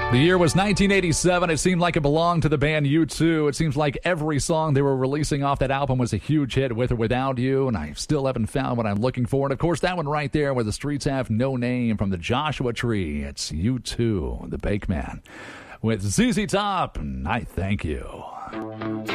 The year was 1987. It seemed like it belonged to the band U2. It seems like every song they were releasing off that album was a huge hit, with or without you, and I still haven't found what I'm looking for. And, of course, that one right there, Where the Streets Have No Name, from the Joshua Tree. It's U2, the Bake Man, with ZZ Top, and I Thank You.